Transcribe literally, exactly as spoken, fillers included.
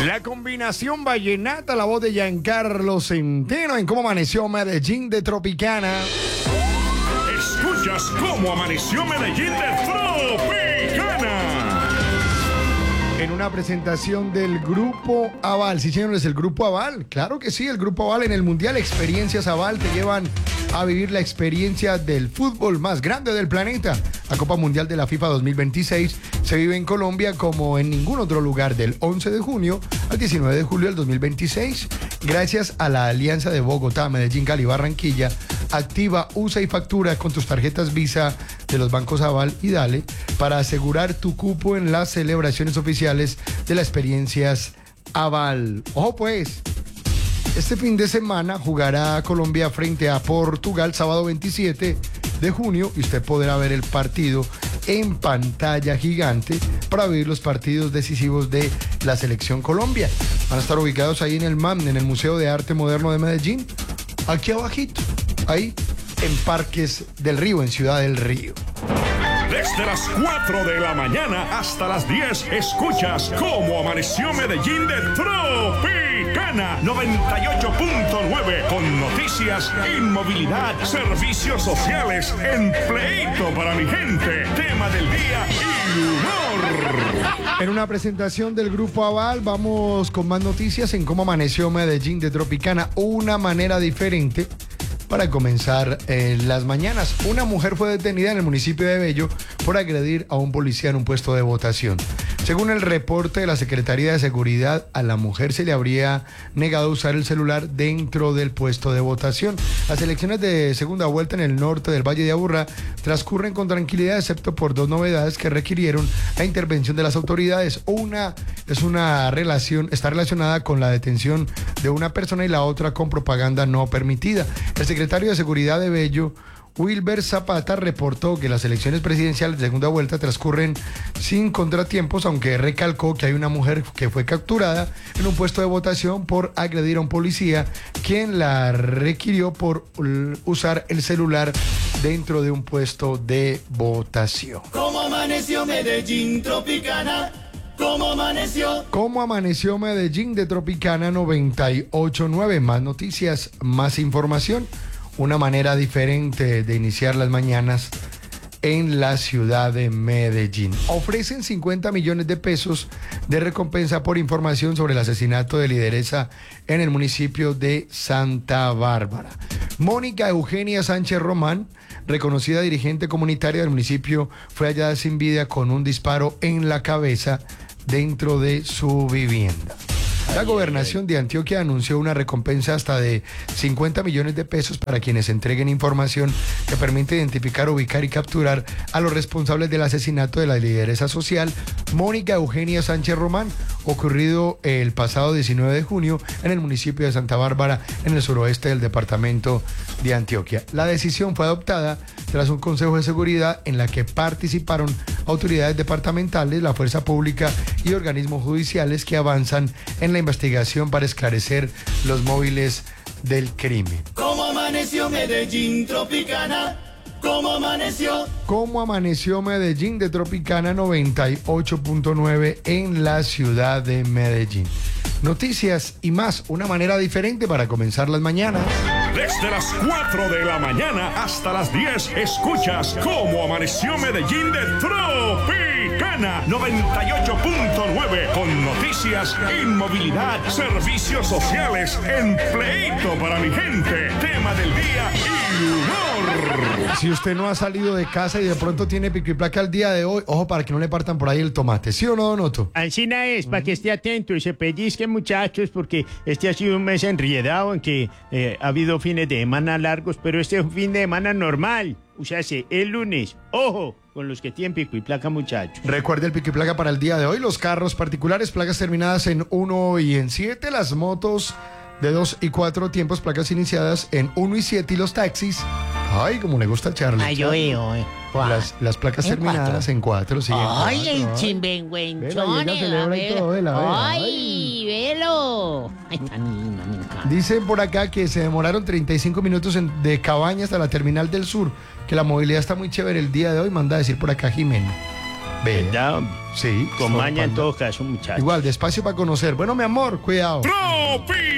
La combinación vallenata, la voz de Giancarlo Centeno en Cómo Amaneció Medellín de Tropicana. Escuchas Cómo Amaneció Medellín de Tropicana. En una presentación del Grupo Aval. Sí, señores, el Grupo Aval. Claro que sí, el Grupo Aval en el Mundial Experiencias Aval te llevan a vivir la experiencia del fútbol más grande del planeta. La Copa Mundial de la FIFA dos mil veintiséis se vive en Colombia como en ningún otro lugar del once de junio al diecinueve de julio del dos mil veintiséis. Gracias a la alianza de Bogotá, Medellín, Cali, Barranquilla, activa, usa y factura con tus tarjetas Visa de los bancos Aval y Dale para asegurar tu cupo en las celebraciones oficiales de las experiencias Aval. Ojo pues, este fin de semana jugará Colombia frente a Portugal, sábado veintisiete de junio, y usted podrá ver el partido en pantalla gigante para ver los partidos decisivos de la Selección Colombia. Van a estar ubicados ahí en el M A M, en el Museo de Arte Moderno de Medellín, aquí abajito, ahí en Parques del Río, en Ciudad del Río. Desde las cuatro de la mañana hasta las diez, escuchas Cómo Amaneció Medellín de Tropicana noventa y ocho punto nueve, con noticias, inmovilidad, servicios sociales, empleito para mi gente, tema del día y humor. En una presentación del Grupo Aval vamos con más noticias en Cómo Amaneció Medellín de Tropicana, una manera diferente para comenzar eh, las mañanas. Una mujer fue detenida en el municipio de Bello por agredir a un policía en un puesto de votación. Según el reporte de la Secretaría de Seguridad, a la mujer se le habría negado usar el celular dentro del puesto de votación. Las elecciones de segunda vuelta en el norte del Valle de Aburrá transcurren con tranquilidad, excepto por dos novedades que requirieron la intervención de las autoridades. Una es una relación, está relacionada con la detención de una persona y la otra con propaganda no permitida. El secretario de Seguridad de Bello, Wilber Zapata, reportó que las elecciones presidenciales de segunda vuelta transcurren sin contratiempos, aunque recalcó que hay una mujer que fue capturada en un puesto de votación por agredir a un policía, quien la requirió por usar el celular dentro de un puesto de votación. ¿Cómo amaneció Medellín Tropicana? ¿Cómo amaneció? ¿Cómo amaneció Medellín de Tropicana noventa y ocho punto nueve? Más noticias, más información. Una manera diferente de iniciar las mañanas en la ciudad de Medellín. Ofrecen cincuenta millones de pesos de recompensa por información sobre el asesinato de lideresa en el municipio de Santa Bárbara. Mónica Eugenia Sánchez Román, reconocida dirigente comunitaria del municipio, fue hallada sin vida con un disparo en la cabeza dentro de su vivienda. La gobernación de Antioquia anunció una recompensa hasta de cincuenta millones de pesos para quienes entreguen información que permite identificar, ubicar y capturar a los responsables del asesinato de la lideresa social Mónica Eugenia Sánchez Román, ocurrido el pasado diecinueve de junio en el municipio de Santa Bárbara, en el suroeste del departamento de Antioquia. La decisión fue adoptada tras un consejo de seguridad en la que participaron autoridades departamentales, la fuerza pública y organismos judiciales que avanzan en la investigación para esclarecer los móviles del crimen. ¿Cómo amaneció Medellín Tropicana? ¿Cómo amaneció? ¿Cómo amaneció Medellín de Tropicana noventa y ocho punto nueve en la ciudad de Medellín? Noticias y más, una manera diferente para comenzar las mañanas. Desde las cuatro de la mañana hasta las diez, escuchas Cómo Amaneció Medellín de Tropicana noventa y ocho punto nueve, con noticias, inmovilidad, servicios sociales, empleito para mi gente, tema del día y humor. Si usted no ha salido de casa y de pronto tiene pico y placa al día de hoy, ojo para que no le partan por ahí el tomate, ¿sí o no, Don Otto? Alcina es, para que esté atento y se pellizque, muchachos, porque este ha sido un mes enriedado en que eh, ha habido fines de semana largos, pero este es un fin de semana normal. O sea, el lunes, ojo, con los que tienen pico y placa, muchachos. Recuerde el pico y placa para el día de hoy, los carros particulares, placas terminadas en uno y en siete, las motos de dos y cuatro tiempos, placas iniciadas en uno y siete, y los taxis, ay, como le gusta a Charlie. Ay, yo veo, eh. Las, las placas ¿En terminadas cuatro? en cuatro, sí. Ay, el Vela, chimbenguenchón. y ella celebra y todo, vela, vela. Ay, velo. Ay, tan lindo, me encanta. Dicen por acá que se demoraron treinta y cinco minutos en, de Cabañas hasta la Terminal del Sur, que la movilidad está muy chévere el día de hoy, manda a decir por acá Jimena. Ve. ¿Verdad, hombre? Sí. Con solo maña en panda. todo caso, muchachos. Igual, despacio para conocer. Bueno, mi amor, cuidado. Tropi.